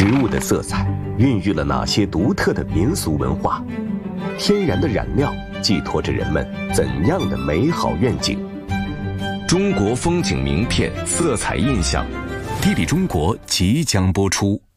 食物的色彩孕育了哪些独特的民俗文化？天然的染料寄托着人们怎样的美好愿景？ 中国风景名片色彩印象，地理中国即将播出。